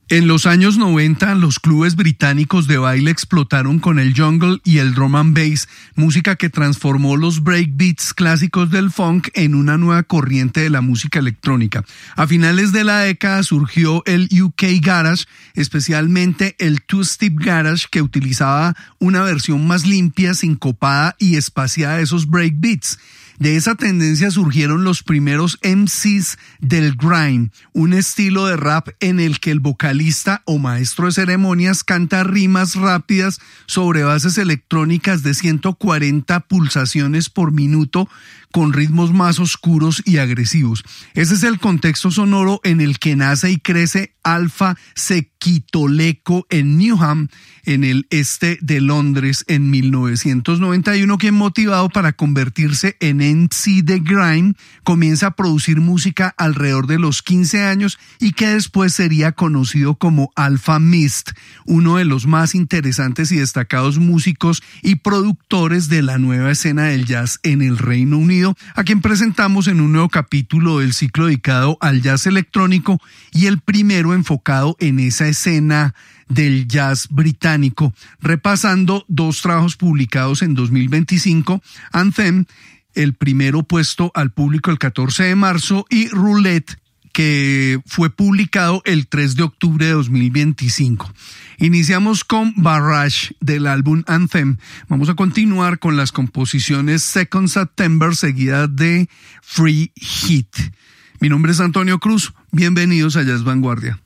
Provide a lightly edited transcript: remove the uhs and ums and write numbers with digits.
En los años 90, los clubes británicos de baile explotaron con el jungle y el drum and bass, música que transformó los breakbeats clásicos del funk en una nueva corriente de la música electrónica. A finales de la década surgió el UK Garage, especialmente el Two-Step Garage, que utilizaba una versión más limpia, sincopada y espaciada de esos breakbeats. De esa tendencia surgieron los primeros MCs del grime, un estilo de rap en el que el vocalista o maestro de ceremonias canta rimas rápidas sobre bases electrónicas de 140 pulsaciones por minuto con ritmos más oscuros y agresivos. Ese es el contexto sonoro en el que nace y crece Alpha Sequitoleco en Newham, en el este de Londres, en 1991, quien, motivado para convertirse en MC de grime, comienza a producir música alrededor de los 15 años y que después sería conocido como Alpha Mist, uno de los más interesantes y destacados músicos y productores de la nueva escena del jazz en el Reino Unido, a quien presentamos en un nuevo capítulo del ciclo dedicado al jazz electrónico y el primero enfocado en esa escena del jazz británico, repasando dos trabajos publicados en 2025, Anthem, el primero puesto al público el 14 de marzo, y Roulette, que fue publicado el 3 de octubre de 2025. Iniciamos con Barrage del álbum Anthem. Vamos a continuar con las composiciones Second September, seguida de Free Hit. Mi nombre es Antonio Cruz. Bienvenidos a Jazz Vanguardia.